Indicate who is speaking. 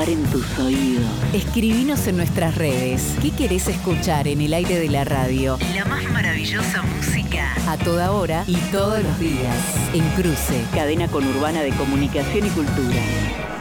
Speaker 1: grabar en tus oídos.
Speaker 2: Escribinos en nuestras redes. ¿Qué querés escuchar en el aire de la radio?
Speaker 1: La más maravillosa música.
Speaker 2: A toda hora y todos los días. En Cruce.
Speaker 1: Cadena conurbana de comunicación y cultura.